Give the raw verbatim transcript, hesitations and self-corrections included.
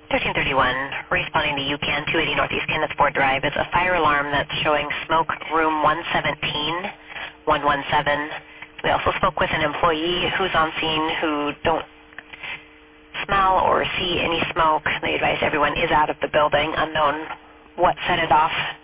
thirteen thirty-one, responding to UCAN, two eighty Northeast Kenneth Ford Drive. It's a fire alarm that's showing smoke room one seventeen, one one seven. We also spoke with an employee who's on scene who don't smell or see any smoke. They advise everyone is out of the building. Unknown what set it off.